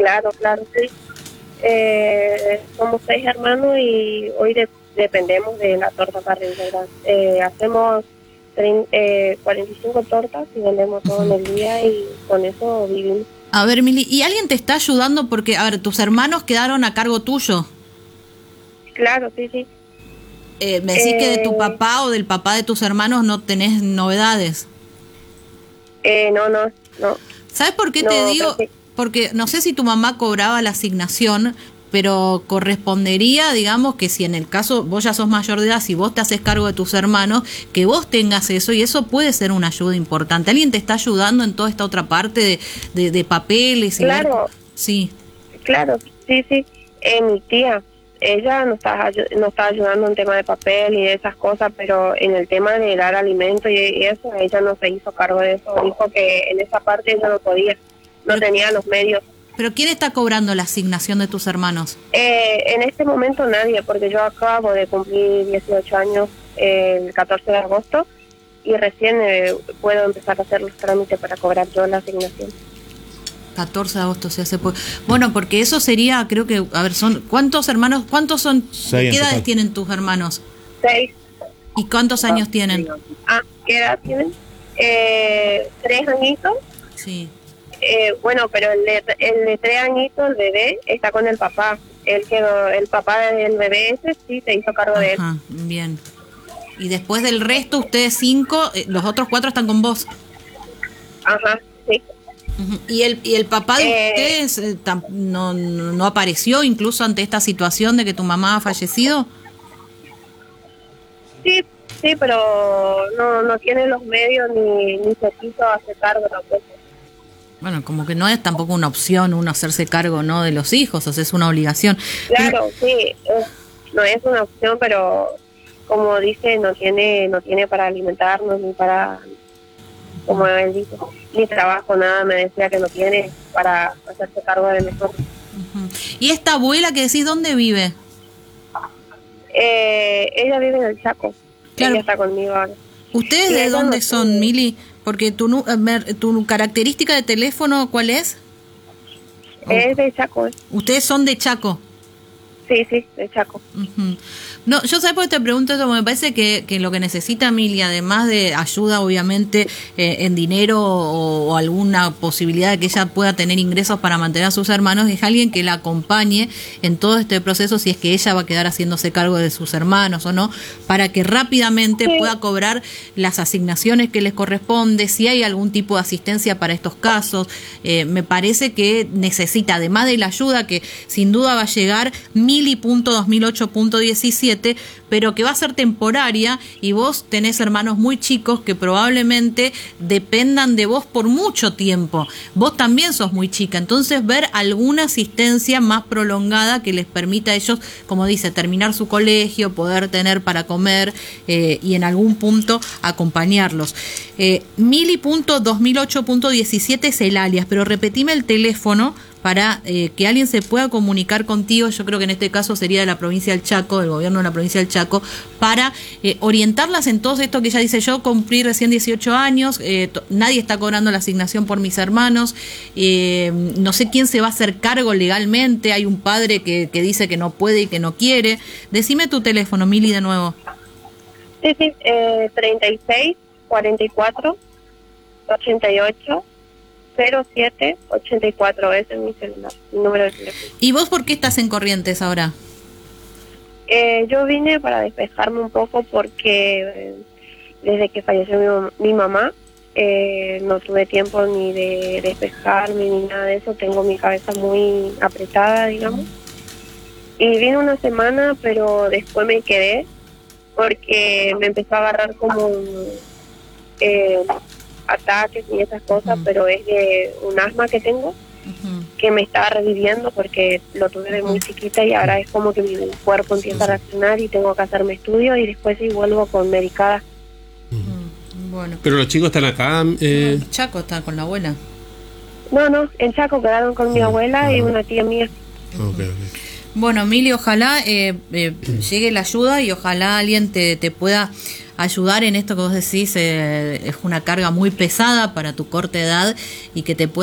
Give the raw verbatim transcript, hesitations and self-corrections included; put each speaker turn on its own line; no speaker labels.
Claro, claro, sí. Eh, somos seis hermanos y hoy de, dependemos de la torta para integrar. Eh, hacemos trein, eh, cuarenta y cinco tortas y vendemos todo
Uh-huh.
en el día y con eso vivimos.
A ver, Mili, ¿y alguien te está ayudando? Porque, a ver, tus hermanos quedaron a cargo tuyo.
Claro, sí, sí.
Eh, me decís
eh,
que de tu papá o del papá de tus hermanos no tenés novedades.
Eh, no, no, no.
¿Sabes por qué
no,
te digo?
Sí.
Porque no sé si tu mamá cobraba la asignación, pero correspondería, digamos, que si en el caso vos ya sos mayor de edad, si vos te haces cargo de tus hermanos, que vos tengas eso, y eso puede ser una ayuda importante. ¿Alguien te está ayudando en toda esta otra parte de, de, de papeles? Y
claro.
ver? Sí.
Claro, sí, sí. Eh, mi tía, ella nos está, nos está ayudando en tema de papel y de esas cosas, pero en el tema de dar alimento y, y eso, ella no se hizo cargo de eso. Dijo que en esa parte ella no podía, no
pero,
tenía los medios.
¿Pero quién está cobrando la asignación de tus hermanos?
Eh, en este momento nadie, porque yo acabo de cumplir dieciocho años eh, el catorce de agosto y recién eh, puedo empezar a hacer los trámites para cobrar yo la asignación.
catorce de agosto se hace. Pues, bueno, porque eso sería, creo que, a ver, son ¿cuántos hermanos, cuántos son,
Seis
qué edades
total.
tienen tus hermanos?
Seis.
¿Y cuántos años tienen?
Ah, ¿qué edad tienen? Eh, tres añitos.
Sí.
Eh, bueno, pero el de, el de tres añitos, el bebé, está con el papá. Él quedó, el papá del bebé ese sí se hizo cargo de él.
Ajá, bien. Y después del resto, ustedes cinco, eh, los otros cuatro están con vos.
Ajá, sí.
Uh-huh. ¿Y el, y el papá de
Eh,
ustedes eh, tam- no, no apareció incluso ante esta situación de que tu mamá ha fallecido?
Sí, sí, pero no, no tiene los medios ni, ni se quiso hacer cargo tampoco.
Bueno, como que no es tampoco una opción uno hacerse cargo, ¿no?, de los hijos, o sea, es una obligación.
Claro, sí, es, no es una opción, pero como dice, no tiene no tiene para alimentarnos ni para, como él dice, ni trabajo, nada, me decía que no tiene para hacerse cargo de nosotros.
Uh-huh. ¿Y esta abuela que decís dónde vive?
Eh, ella vive en el Chaco,
Claro.
ella está conmigo ahora.
¿Ustedes
Y
de
ella
dónde
no
son,
tiene-
Mili? Porque tu, nu- mer- tu característica de teléfono, ¿cuál es?
Es de Chaco, eh.
Ustedes son de Chaco.
Sí, sí, de Chaco.
Uh-huh. No, yo sé por qué te pregunto esto, porque me parece que, que lo que necesita Emilia, además de ayuda obviamente eh, en dinero o, o alguna posibilidad de que ella pueda tener ingresos para mantener a sus hermanos, es alguien que la acompañe en todo este proceso, si es que ella va a quedar haciéndose cargo de sus hermanos o no, para que rápidamente
Sí.
pueda cobrar las asignaciones que les corresponde, si hay algún tipo de asistencia para estos casos. Eh, me parece que necesita, además de la ayuda que sin duda va a llegar, mili punto dos mil ocho punto diecisiete, pero que va a ser temporaria, y vos tenés hermanos muy chicos que probablemente dependan de vos por mucho tiempo. Vos también sos muy chica, entonces ver alguna asistencia más prolongada que les permita a ellos, como dice, terminar su colegio, poder tener para comer eh, y en algún punto acompañarlos. Eh, mili punto dos mil ocho punto diecisiete es el alias, pero repetime el teléfono para eh, que alguien se pueda comunicar contigo. Yo creo que en este caso sería de la provincia del Chaco, del gobierno de la provincia del Chaco, para eh, orientarlas en todo esto que ella dice. Yo cumplí recién dieciocho años, eh, to- nadie está cobrando la asignación por mis hermanos, eh, no sé quién se va a hacer cargo legalmente, hay un padre que, que dice que no puede y que no quiere. Decime tu teléfono, Mili, de nuevo.
Sí, sí, eh, treinta y seis, cuarenta y cuatro, ochenta y ocho, cero siete, ochenta y cuatro, ese es mi celular, mi número de teléfono.
¿Y vos por qué estás en Corrientes ahora?
Eh, yo vine para despejarme un poco porque eh, desde que falleció mi, mam- mi mamá, eh, no tuve tiempo ni de despejarme ni nada de eso, tengo mi cabeza muy apretada, digamos. Y vine una semana, pero después me quedé porque me empezó a agarrar como eh, ataques y esas cosas,
Ujú.
pero es de un asma que tengo,
Uh-huh.
que me está reviviendo porque lo tuve de muy chiquita y ahora es como que mi cuerpo empieza a reaccionar y tengo que hacerme estudios y después sí vuelvo con medicada.
Uh-huh. Bueno.
Pero los chicos están acá. Eh,
Chaco está con la abuela.
No, no, en Chaco quedaron con mi abuela y una tía mía.
ok, ok.
Bueno, Mili, ojalá eh, eh, llegue la ayuda y ojalá alguien te, te pueda ayudar en esto que vos decís. Eh, es una carga muy pesada para tu corta edad y que te pueda